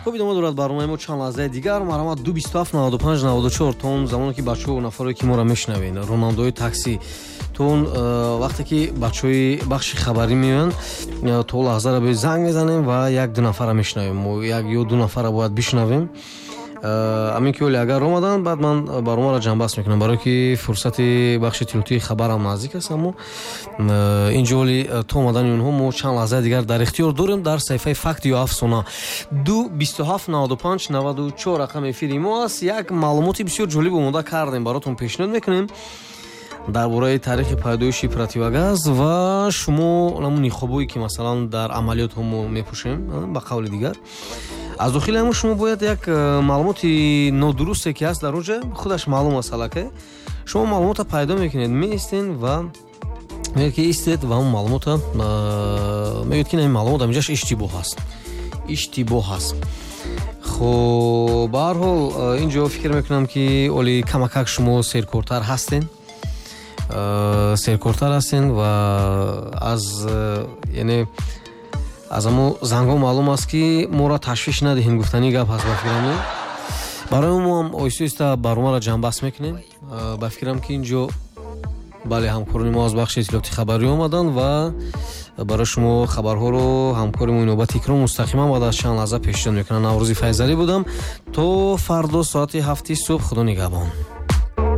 خب ادامه دارد برنامه ما چند لحظه دیگر. مرامت 227 95 94 تا اون زمانی که بچه‌ها و نفرایی که ما را میشنوین راننده‌های تاکسی تو اون وقتی که بچه‌های بخش خبری میان تو لحظه را به زنگ میزنیم و یک دو نفر را میشنویم. ما یک یا دو نفر را باید بشنویم. امین که ولی اگر اومدن بعد من برنامه را جنببست میکنم برای که فرصت بخش تلویزیونی خبرم نزدیک است. اما اینجا ولی تو اومدن اونها ما چند لحظه دیگر در اختیار داریم. در صفحه فکت یا افسانه 227 95 94 رقم افیری ما است. یک معلوماتی بسیار جالب اومده کردیم براتون پیشنهاد میکنیم درباره تاریخ پیدایش پرتیوگاز و شما نمونه خوبی که مثلا در عملیات هم میپوشیم. با قول دیگر از داخل همون شما باید یک معلوماتی نادرسته که هست در اونجا خودش معلوم است که شما معلومات پیدا میکنید میستین و میگه که ایستید و اون معلومات میگه که این معلومات همینجاش اشتباه هست. خب به هر حال اینجا فکر میکنم که اولی کمکک شما سرکارتر هستین و از یعنی از امو زنگا معلوم است که ما را تشویش ندهیم گفتنی گپ هست. بفکرم برای ما هم آیسته برنامه را جنببست میکنیم. بفکرم که اینجا بله همکاران ما از بخش اطلاعاتی خبری آمدن و برای شما خبرها رو همکار ما نوبت اکرام مستقیما بعد از چند لحظه پیشنهاد میکنم. نوروزی فیضعلی بودم. تا فردا ساعت 7 صبح خدا نگهبان.